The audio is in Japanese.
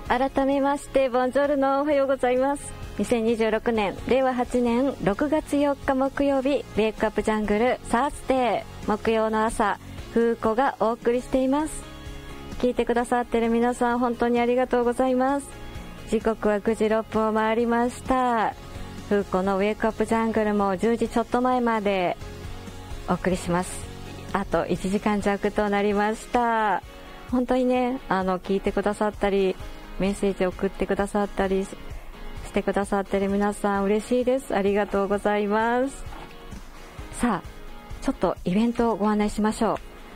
改めましてボンジョルノ、おはようございます。2026年令和8年6月4日木曜日、ウェイクアップジャングルサースデー、木曜の朝、風子がお送りしています。聞いてくださっている皆さん、本当にありがとうございます。時刻は9時6分を回りました。風子のウェイクアップジャングルも10時ちょっと前までお送りします。あと1時間弱となりました。本当にね、聞いてくださったりメッセージを送ってくださったりしてくださっている皆さん、嬉しいです。ありがとうございます。さあ、ちょっとイベントをご案内しましょう。